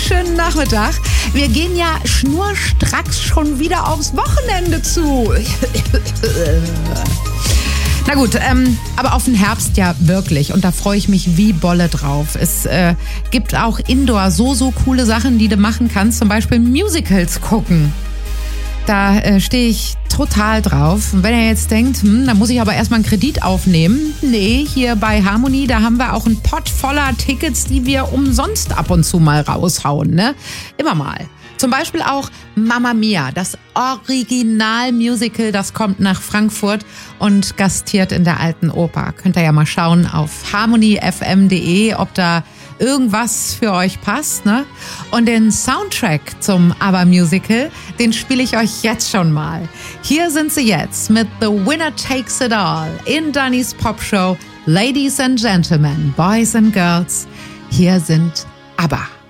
schönen Nachmittag. Wir gehen ja schnurstracks schon wieder aufs Wochenende zu. Na gut, aber auf den Herbst ja wirklich. Und da freue ich mich wie Bolle drauf. Es gibt auch Indoor so coole Sachen, die du machen kannst. Zum Beispiel Musicals gucken. Da stehe ich total drauf. Und wenn ihr jetzt denkt, da muss ich aber erstmal einen Kredit aufnehmen. Nee, hier bei Harmony, da haben wir auch einen Pott voller Tickets, die wir umsonst ab und zu mal raushauen, ne? Immer mal. Zum Beispiel auch Mamma Mia, das Original-Musical, das kommt nach Frankfurt und gastiert in der Alten Oper. Könnt ihr ja mal schauen auf harmonyfm.de, ob da irgendwas für euch passt, ne? Und den Soundtrack zum ABBA-Musical, den spiele ich euch jetzt schon mal. Hier sind sie jetzt mit The Winner Takes It All in Dannys Popshow. Ladies and Gentlemen, Boys and Girls, hier sind ABBA.